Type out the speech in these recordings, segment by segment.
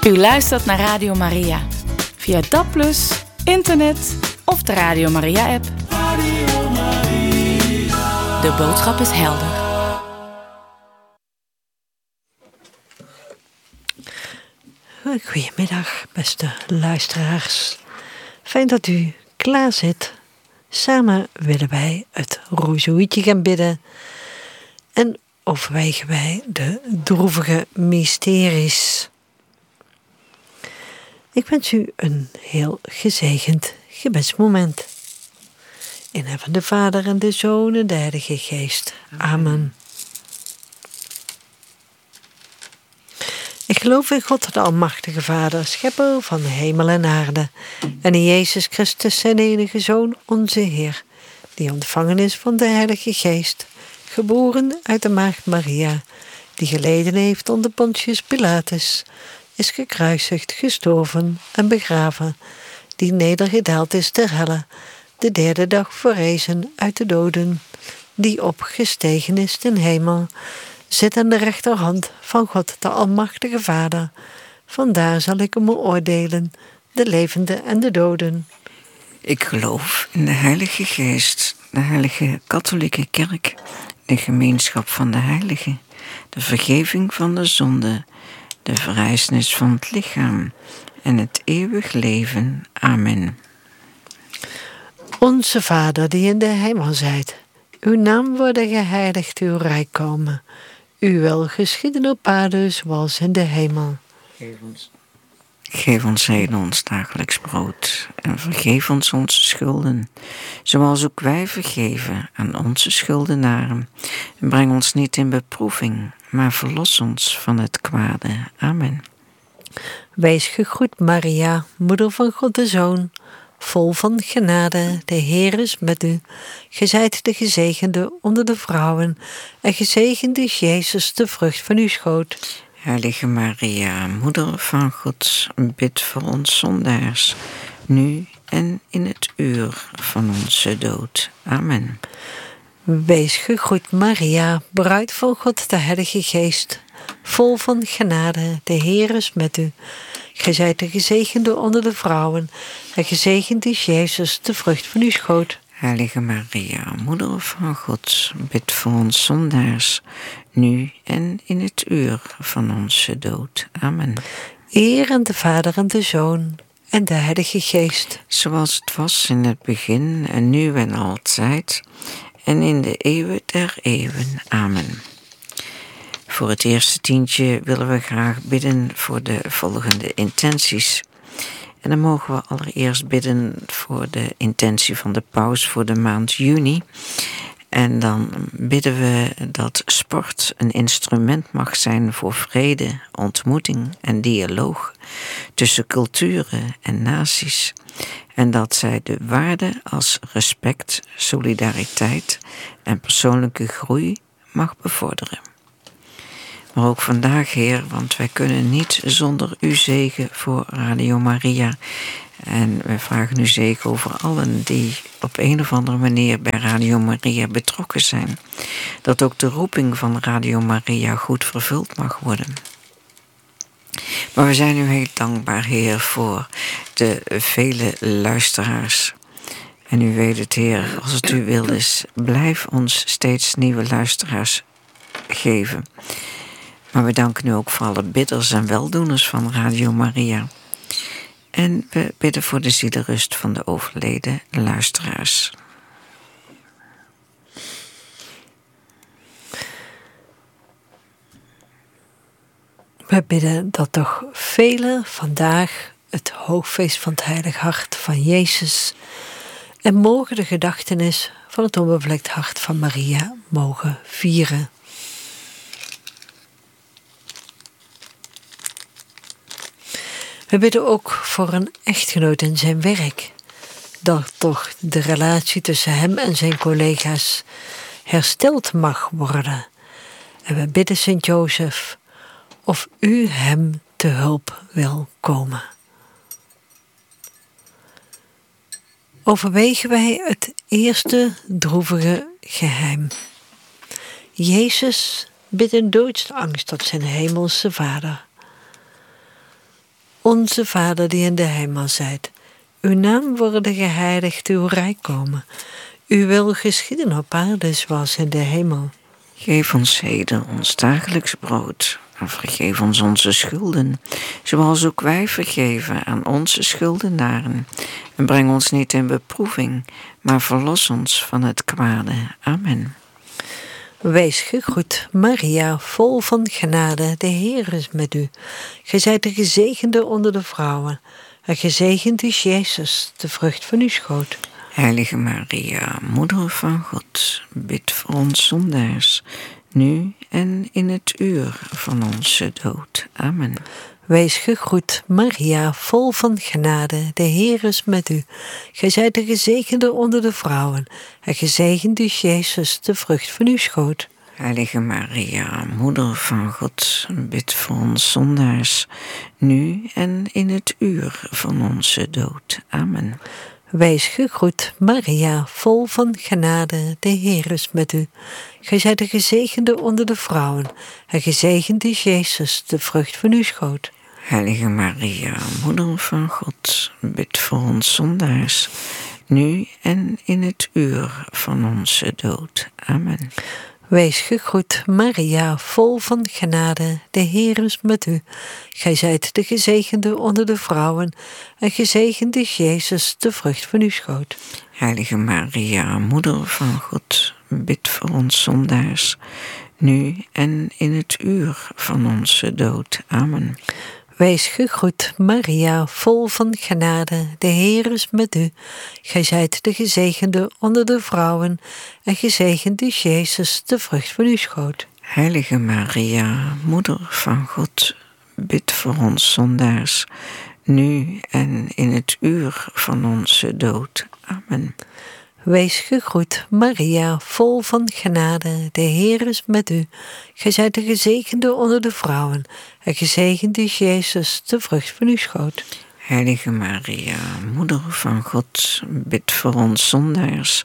U luistert naar Radio Maria. Via DAB+, internet of de Radio Maria-app. Radio Maria. De boodschap is helder. Goedemiddag, beste luisteraars. Fijn dat u klaar zit. Samen willen wij het rozenhoedje gaan bidden en overwegen wij de droevige mysteries. Ik wens u een heel gezegend gebedsmoment. In naam van de Vader en de Zoon en de Heilige Geest. Amen. Ik geloof in God, de Almachtige Vader, schepper van hemel en aarde, en in Jezus Christus, zijn enige Zoon, onze Heer, die ontvangen is van de Heilige Geest, geboren uit de Maagd Maria, die geleden heeft onder Pontius Pilatus, is gekruisigd, gestorven en begraven, die nedergedaald is ter helle, de derde dag verrezen uit de doden, die opgestegen is ten hemel, zit aan de rechterhand van God, de Almachtige Vader. Vandaar zal ik hem oordelen, de levenden en de doden. Ik geloof in de Heilige Geest, de Heilige Katholieke Kerk, de gemeenschap van de heiligen, de vergeving van de zonde, de verrijzenis van het lichaam en het eeuwig leven. Amen. Onze Vader die in de hemel zijt, uw naam worden geheiligd, uw rijk komen. Uw wil geschieden op aarde zoals in de hemel. Geef ons heden ons dagelijks brood en vergeef ons onze schulden, zoals ook wij vergeven aan onze schuldenaren. En breng ons niet in beproeving, maar verlos ons van het kwade. Amen. Wees gegroet, Maria, moeder van God de Zoon, vol van genade, de Heer is met u. Gij zijt de gezegende onder de vrouwen, en gezegend is Jezus, de vrucht van uw schoot. Heilige Maria, moeder van God, bid voor ons zondaars, nu en in het uur van onze dood. Amen. Wees gegroet, Maria, bruid van God, de Heilige Geest, vol van genade, de Heer is met u. Gij zijt de gezegende onder de vrouwen, en gezegend is Jezus, de vrucht van uw schoot. Heilige Maria, moeder van God, bid voor ons zondaars, nu en in het uur van onze dood. Amen. Eer aan de Vader en de Zoon en de Heilige Geest. Zoals het was in het begin en nu en altijd en in de eeuwen der eeuwen. Amen. Voor het eerste tientje willen we graag bidden voor de volgende intenties. En dan mogen we allereerst bidden voor de intentie van de paus voor de maand juni. En dan bidden we dat sport een instrument mag zijn voor vrede, ontmoeting en dialoog tussen culturen en naties. En dat zij de waarden als respect, solidariteit en persoonlijke groei mag bevorderen. Maar ook vandaag, Heer, want wij kunnen niet zonder uw zegen voor Radio Maria. En we vragen uw zegen over allen die op een of andere manier bij Radio Maria betrokken zijn. Dat ook de roeping van Radio Maria goed vervuld mag worden. Maar we zijn u heel dankbaar, Heer, voor de vele luisteraars. En u weet het, Heer, als het u wil is, blijf ons steeds nieuwe luisteraars geven. Maar we danken u ook voor alle bidders en weldoeners van Radio Maria. En we bidden voor de zielenrust van de overleden luisteraars. We bidden dat toch velen vandaag het hoogfeest van het Heilig Hart van Jezus en morgen de gedachtenis van het onbevlekt hart van Maria mogen vieren. We bidden ook voor een echtgenoot in zijn werk, dat toch de relatie tussen hem en zijn collega's hersteld mag worden. En we bidden Sint Jozef of u hem te hulp wil komen. Overwegen wij het eerste droevige geheim. Jezus bidt in doodsangst tot zijn hemelse Vader. Onze Vader die in de hemel zijt. Uw naam worden geheiligd, uw rijk komen. Uw wil geschieden op aarde zoals in de hemel. Geef ons heden ons dagelijks brood. En vergeef ons onze schulden, zoals ook wij vergeven aan onze schuldenaren. En breng ons niet in beproeving, maar verlos ons van het kwade. Amen. Wees gegroet, Maria, vol van genade, de Heer is met u. Gij zijt de gezegende onder de vrouwen, en gezegend is Jezus, de vrucht van uw schoot. Heilige Maria, Moeder van God, bid voor ons zondaars, nu en in het uur van onze dood. Amen. Wees gegroet, Maria, vol van genade, de Heer is met u. Gij zijt de gezegende onder de vrouwen, en gezegend is Jezus, de vrucht van uw schoot. Heilige Maria, Moeder van God, bid voor ons zondaars, nu en in het uur van onze dood. Amen. Wees gegroet, Maria, vol van genade, de Heer is met u. Gij zijt de gezegende onder de vrouwen, en gezegend is Jezus, de vrucht van uw schoot. Heilige Maria, Moeder van God, bid voor ons zondaars, nu en in het uur van onze dood. Amen. Wees gegroet, Maria, vol van genade, de Heer is met u. Gij zijt de gezegende onder de vrouwen, en gezegend is Jezus, de vrucht van uw schoot. Heilige Maria, Moeder van God, bid voor ons zondaars, nu en in het uur van onze dood. Amen. Wees gegroet, Maria, vol van genade, de Heer is met u. Gij zijt de gezegende onder de vrouwen, en gezegend is Jezus, de vrucht van uw schoot. Heilige Maria, Moeder van God, bid voor ons zondaars, nu en in het uur van onze dood. Amen. Wees gegroet, Maria, vol van genade, de Heer is met u. Gij zijt de gezegende onder de vrouwen, en gezegend is Jezus, de vrucht van uw schoot. Heilige Maria, Moeder van God, bid voor ons zondaars,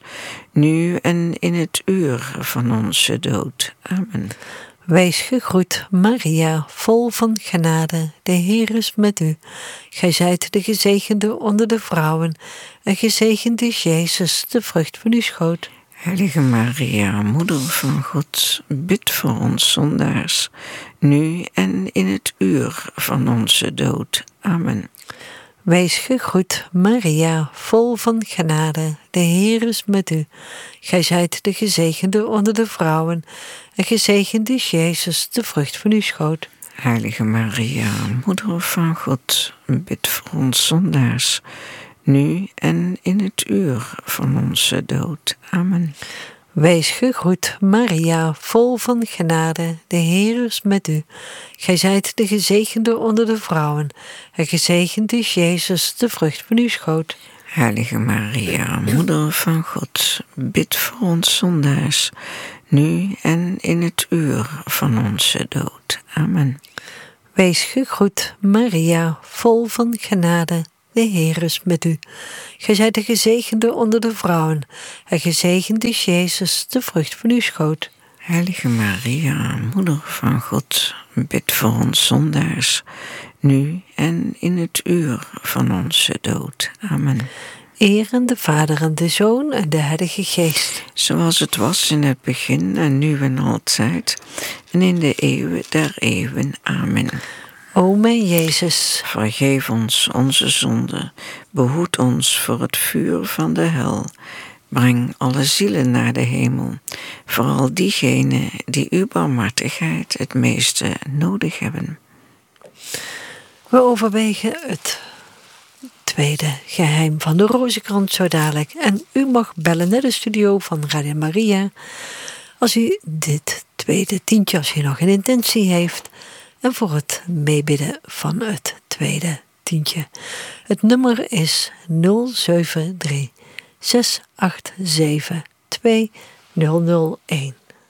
nu en in het uur van onze dood. Amen. Wees gegroet, Maria, vol van genade, de Heer is met u. Gij zijt de gezegende onder de vrouwen, en gezegend is Jezus, de vrucht van uw schoot. Heilige Maria, Moeder van God, bid voor ons zondaars, nu en in het uur van onze dood. Amen. Wees gegroet, Maria, vol van genade, de Heer is met u. Gij zijt de gezegende onder de vrouwen, en gezegend is Jezus, de vrucht van uw schoot. Heilige Maria, Moeder van God, bid voor ons zondaars, nu en in het uur van onze dood. Amen. Wees gegroet, Maria, vol van genade, de Heer is met u. Gij zijt de gezegende onder de vrouwen, en gezegend is Jezus, de vrucht van uw schoot. Heilige Maria, Moeder van God, bid voor ons zondaars, nu en in het uur van onze dood. Amen. Wees gegroet, Maria, vol van genade, de Heer is met u. Gij zijt de gezegende onder de vrouwen, en gezegend is Jezus, de vrucht van uw schoot. Heilige Maria, Moeder van God, bid voor ons zondaars, nu en in het uur van onze dood. Amen. Eer aan de Vader en de Zoon en de Heilige Geest. Zoals het was in het begin en nu en altijd, en in de eeuwen der eeuwen. Amen. O mijn Jezus, Vergeef ons onze zonden, behoed ons voor het vuur van de hel. Breng alle zielen naar de hemel, vooral diegenen die uw barmhartigheid het meeste nodig hebben. we overwegen het tweede geheim van de Rozenkrans zo dadelijk. En u mag bellen naar de studio van Radio Maria als u dit tweede tientje, als u nog een intentie heeft, en voor het meebidden van het tweede tientje. Het nummer is 073 687 2001.